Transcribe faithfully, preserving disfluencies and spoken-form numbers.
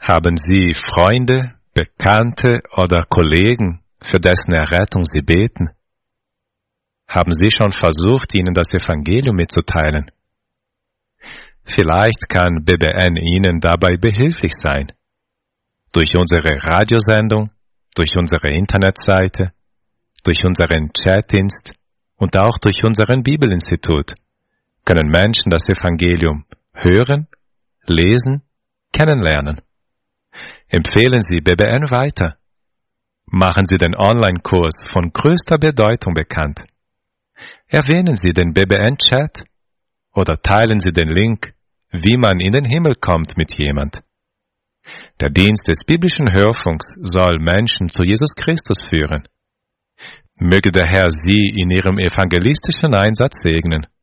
Haben Sie Freunde, Bekannte oder Kollegen, für dessen Errettung Sie beten? Haben Sie schon versucht, ihnen das Evangelium mitzuteilen? Vielleicht kann B B N Ihnen dabei behilflich sein. Durch unsere Radiosendung, durch unsere Internetseite, durch unseren Chatdienst und auch durch unseren Bibelinstitut können Menschen das Evangelium hören, lesen, kennenlernen. Empfehlen Sie B B N weiter. Machen Sie den Online-Kurs von größter Bedeutung bekannt. Erwähnen Sie den B B N-Chat oder teilen Sie den Link, wie man in den Himmel kommt, mit jemand. Der Dienst des biblischen Hörfunks soll Menschen zu Jesus Christus führen. Möge der Herr Sie in Ihrem evangelistischen Einsatz segnen.